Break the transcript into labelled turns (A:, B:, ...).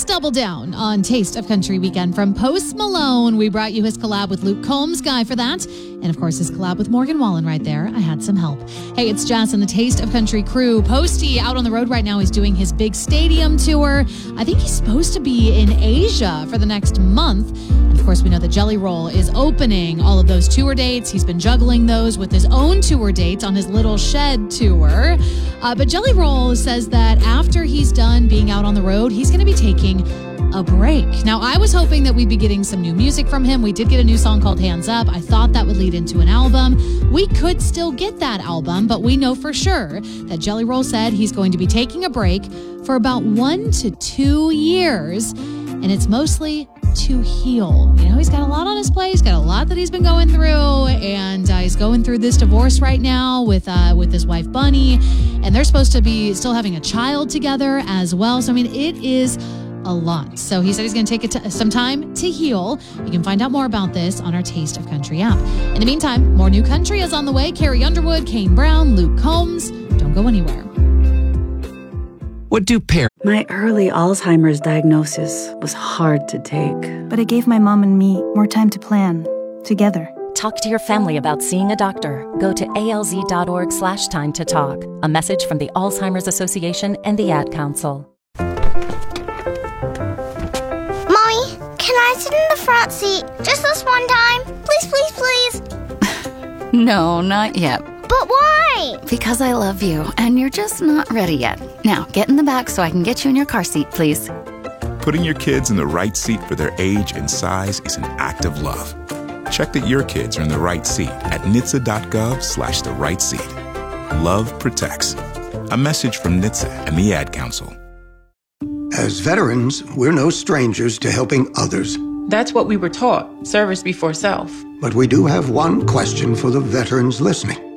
A: double down on Taste of Country Weekend. From Post Malone, we brought you his collab with Luke Combs, Guy for that. And of course, his collab with Morgan Wallen right there. I had some help. Hey, it's Jess and the Taste of Country crew. Posty out on the road right now. He's doing his big stadium tour. I think he's supposed to be in Asia for the next month. And of course, we know that Jelly Roll is opening all of those tour dates. He's been juggling those with his own tour dates on his Little Shed tour. But Jelly Roll says that after he's done being out on the road, he's going to be taking a break. Now, I was hoping that we'd be getting some new music from him. We did get a new song called Hands Up. I thought that would lead into an album. We could still get that album, but we know for sure that Jelly Roll said he's going to be taking a break for about 1 to 2 years, and it's mostly to heal. You know, he's got a lot on his plate. He's got a lot that he's been going through, and he's going through this divorce right now with his wife Bunny, and they're supposed to be still having a child together as well. So I mean, it is a lot. So he said he's going to take some time to heal. You can find out more about this on our Taste of Country app. In the meantime, more new country is on the way. Carrie Underwood, Kane Brown, Luke Combs. Don't go anywhere.
B: What do parents...
C: My early Alzheimer's diagnosis was hard to take.
D: But it gave my mom and me more time to plan, together.
E: Talk to your family about seeing a doctor. Go to alz.org/time to talk. A message from the Alzheimer's Association and the Ad Council.
F: Mommy, can I sit in the front seat just this one time? Please, please, please.
G: No, not yet.
F: But why?
G: Because I love you, and you're just not ready yet. Now, get in the back so I can get you in your car seat, please.
H: Putting your kids in the right seat for their age and size is an act of love. Check that your kids are in the right seat at NHTSA.gov/the right seat. Love protects. A message from NHTSA and the Ad Council.
I: As veterans, we're no strangers to helping others.
J: That's what we were taught, service before self.
I: But we do have one question for the veterans listening.